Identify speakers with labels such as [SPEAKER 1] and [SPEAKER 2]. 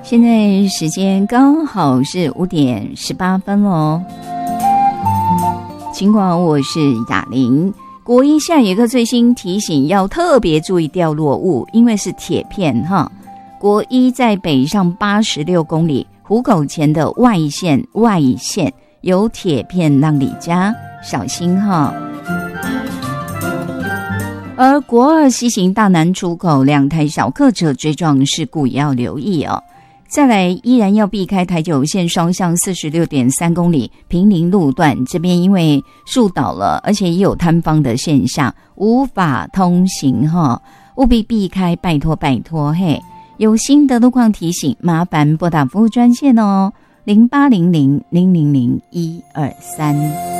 [SPEAKER 1] 现在时间刚好是5点18分哦。尽管我是雅玲，国一下有一个最新提醒，要特别注意掉落物，因为是铁片哈。国一在北上86公里，虎口前的外线有铁片让你家小心哈。而国二西行大南出口2台小客车追撞事故也要留意哦。再来依然要避开台九线双向 46.3 公里平林路段，这边因为树倒了，而且也有坍方的现象，无法通行哈，务必避开，拜托嘿。有新的路况提醒，麻烦拨打服务专线哦，0800 000 123。